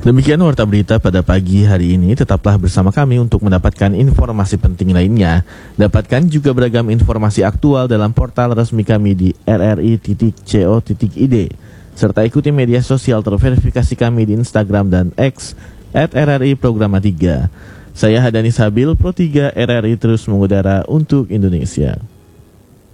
Demikian warta berita pada pagi hari ini. Tetaplah bersama kami untuk mendapatkan informasi penting lainnya. Dapatkan juga beragam informasi aktual dalam portal resmi kami di rri.co.id. Serta ikuti media sosial terverifikasi kami di Instagram dan X @RRI Programa 3. Saya Hadani Sabil, Pro 3 RRI terus mengudara untuk Indonesia.